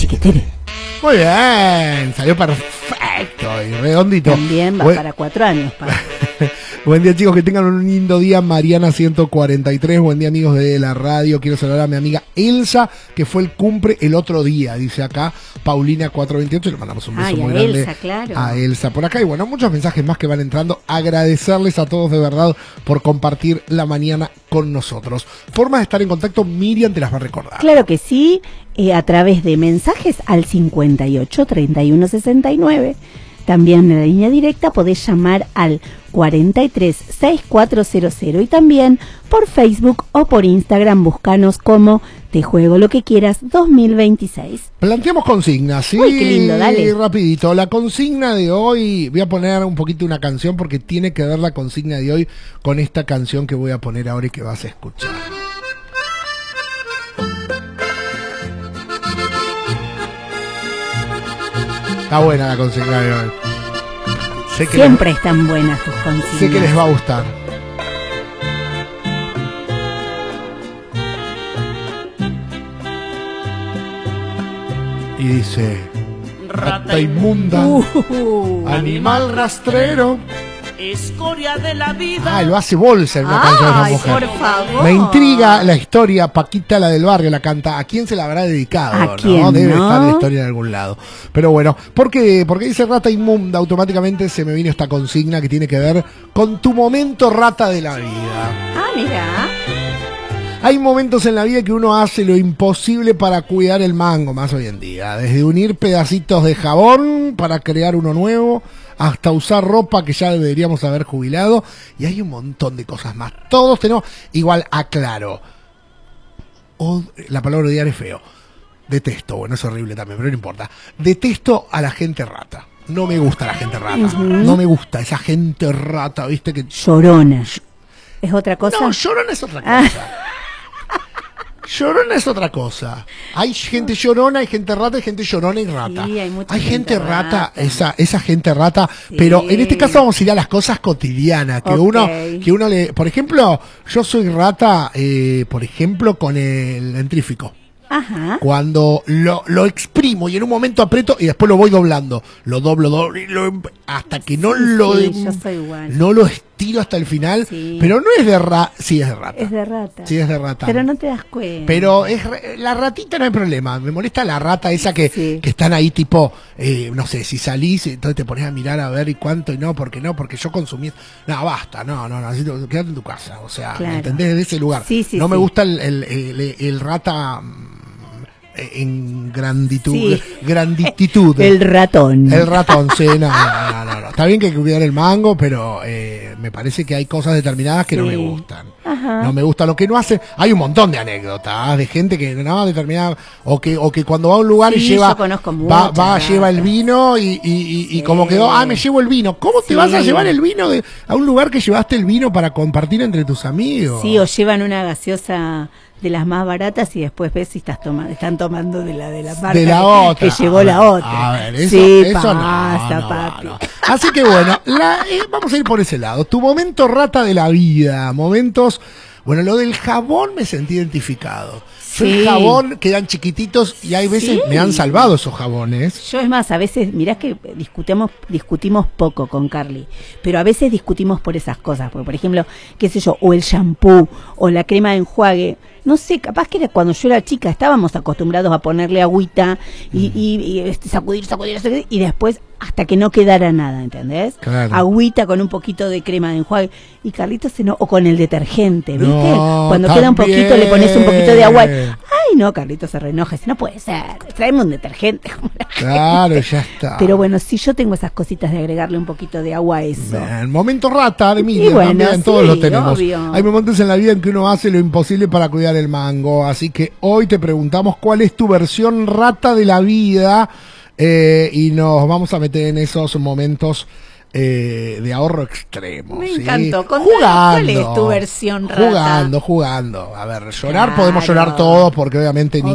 chiquitere. Muy bien, salió perfecto y redondito. También va para 4 años, pa. Buen día, chicos, que tengan un lindo día. Mariana 143, buen día, amigos de la radio. Quiero saludar a mi amiga Elsa, que fue el cumple el otro día, dice acá Paulina 428. Le mandamos un beso muy grande Elsa, claro. a Elsa por acá. Y bueno, muchos mensajes más que van entrando. Agradecerles a todos de verdad por compartir la mañana con nosotros. Formas de estar en contacto, Miriam te las va a recordar. Claro que sí, a través de mensajes al 58 31 69. También en la línea directa podés llamar al 43 6400 y también por Facebook o por Instagram buscanos como Te Juego Lo Que Quieras 2026. Planteamos consignas, ¿sí? Uy, qué lindo, dale. Rapidito, la consigna de hoy, voy a poner un poquito una canción porque tiene que ver la consigna de hoy con esta canción que voy a poner ahora y que vas a escuchar. Está buena la consigna de hoy. Siempre están buenas tus consignas. Sé que les va a gustar. Y dice: rata inmunda, animal rastrero, escoria de la vida. Ah, lo hace Bolsa en una canción de esa mujer. Por favor. Me intriga la historia. Paquita, la del barrio, la canta. ¿A quién se la habrá dedicado? ¿A quién, ¿no? Debe no? estar la historia en algún lado. Pero bueno, porque dice rata inmunda, automáticamente se me vino esta consigna que tiene que ver con tu momento rata de la vida. Ah, mira. Hay momentos en la vida que uno hace lo imposible para cuidar el mango, más hoy en día. Desde unir pedacitos de jabón para crear uno nuevo, hasta usar ropa que ya deberíamos haber jubilado. Y hay un montón de cosas más. Todos tenemos... Igual, aclaro. La palabra odiar es feo. Detesto, bueno, es horrible también, pero no importa. Detesto a la gente rata. No me gusta la gente rata. No me gusta esa gente rata, ¿viste? Que Llorona. ¿Es otra cosa? No, llorona es otra cosa. Llorona es otra cosa. Hay gente llorona, hay gente rata, hay gente llorona y rata. Sí, hay gente rata, esa gente rata, sí. Pero en este caso vamos a ir a las cosas cotidianas, que uno le, por ejemplo, yo soy rata, por ejemplo, con el dentrífico. Ajá. Cuando lo exprimo y en un momento aprieto y después lo voy doblando. Lo doblo y hasta que no yo soy igual. No lo estiro hasta el final. Sí. Pero no es de rata. Sí, es de rata. Es de rata. Sí, es de rata. Pero no te das cuenta. Pero la ratita no hay problema. Me molesta la rata esa que están ahí tipo, no sé, si salís, entonces te pones a mirar a ver y cuánto y no, porque yo consumí. No, basta, no, quédate en tu casa. O sea, claro. ¿Entendés? Desde ese lugar. Sí, no me gusta el rata en granditud. El ratón, sí, no. Está bien que hay que cuidar el mango, pero me parece que hay cosas determinadas que no me gustan. Ajá. No me gusta lo que no hace. Hay un montón de anécdotas de gente que no determinada o que cuando va a un lugar y lleva lleva el vino y como quedó, me llevo el vino. ¿Cómo te vas a llevar el vino a un lugar que llevaste el vino para compartir entre tus amigos? Sí, o llevan una gaseosa de las más baratas y después ves si están tomando de la marca de la otra. Que llevó la otra. A ver, eso pasa, papi. No. Así que bueno, vamos a ir por ese lado. Tu momento rata de la vida, momentos. Bueno, lo del jabón me sentí identificado. El jabón quedan chiquititos y hay veces me han salvado esos jabones. Yo es más, a veces, mirá que discutimos poco con Carly, pero a veces discutimos por esas cosas, porque por ejemplo, qué sé yo, o el shampoo, o la crema de enjuague, no sé, capaz que era cuando yo era chica, estábamos acostumbrados a ponerle agüita y sacudir, y después hasta que no quedara nada, ¿entendés? Claro. Agüita con un poquito de crema de enjuague, y Carlitos o con el detergente, ¿viste? No, cuando también. queda un poquito le pones un poquito de agua. Ay, no, Carlitos se reenoja, no puede ser, tráeme un detergente. Claro, ya está. Pero bueno, sí, yo tengo esas cositas de agregarle un poquito de agua a eso. El momento rata de Miriam, bueno, también, todos lo tenemos. Obvio. Hay momentos en la vida en que uno hace lo imposible para cuidar el mango, así que hoy te preguntamos cuál es tu versión rata de la vida y nos vamos a meter en esos momentos de ahorro extremo. Me ¿sí? encantó. Jugando. ¿Cuál es tu versión rata? Jugando. A ver, llorar podemos llorar todos porque obviamente